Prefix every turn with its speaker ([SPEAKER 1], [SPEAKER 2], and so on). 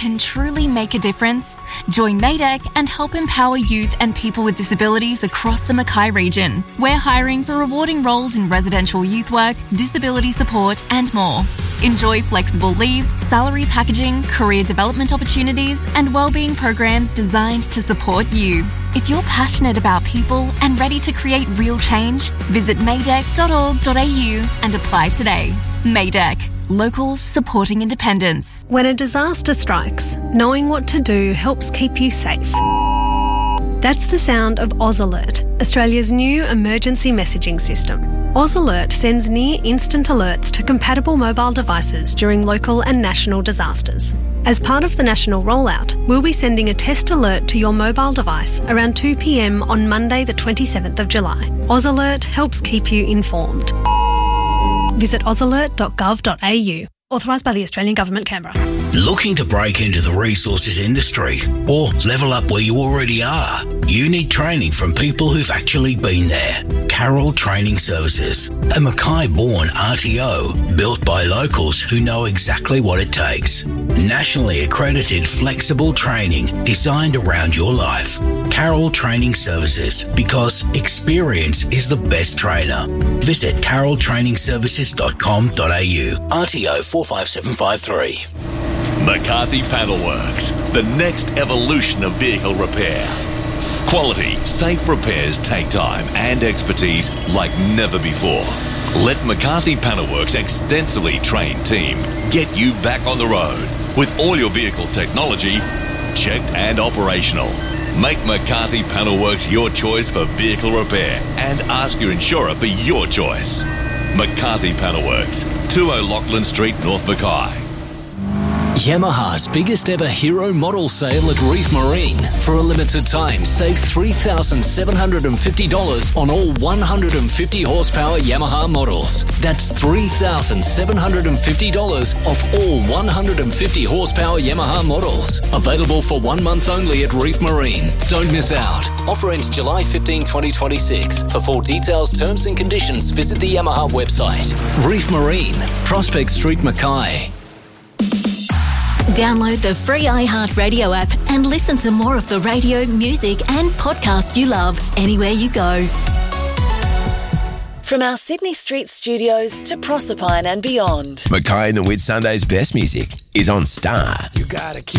[SPEAKER 1] can truly make a difference? Join Maydeck and help empower youth and people with disabilities across the Mackay region. We're hiring for rewarding roles in residential youth work, disability support and more. Enjoy flexible leave, salary packaging, career development opportunities and wellbeing programs designed to support you. If you're passionate about people and ready to create real change, visit maydeck.org.au and apply today. Maydeck. Locals supporting independence.
[SPEAKER 2] When a disaster strikes, knowing what to do helps keep you safe. That's the sound of AusAlert, Australia's new emergency messaging system. AusAlert sends near-instant alerts to compatible mobile devices during local and national disasters. As part of the national rollout, we'll be sending a test alert to your mobile device around 2 p.m. on Monday the 27th of July. AusAlert helps keep you informed. Visit ausalert.gov.au. Authorised by the Australian Government, Canberra.
[SPEAKER 3] Looking to break into the resources industry or level up where you already are? You need training from people who've actually been there. Carroll Training Services, a Mackay-born RTO built by locals who know exactly what it takes. Nationally accredited flexible training designed around your life. Carroll Training Services, because experience is the best trainer. Visit carrolltrainingservices.com.au. RTO 45753.
[SPEAKER 4] McCarthy Panelworks, the next evolution of vehicle repair. Quality, safe repairs take time and expertise like never before. Let McCarthy Panelworks' extensively trained team get you back on the road with all your vehicle technology checked and operational. Make McCarthy Panelworks your choice for vehicle repair and ask your insurer for your choice. McCarthy Panelworks, 2 O'Loughlin Street, North Mackay.
[SPEAKER 5] Yamaha's biggest ever hero model sale at Reef Marine. For a limited time, save $3,750 on all 150 horsepower Yamaha models. That's $3,750 off all 150 horsepower Yamaha models. Available for 1 month only at Reef Marine. Don't miss out. Offer ends July 15, 2026. For full details, terms and conditions, visit the Yamaha website. Reef Marine, Prospect Street, Mackay.
[SPEAKER 6] Download the free iHeartRadio app and listen to more of the radio, music and podcast you love anywhere you go.
[SPEAKER 7] From our Sydney Street studios to Proserpine and beyond.
[SPEAKER 8] Mackay and the Whitsundays' best music is on Star.
[SPEAKER 9] You gotta keep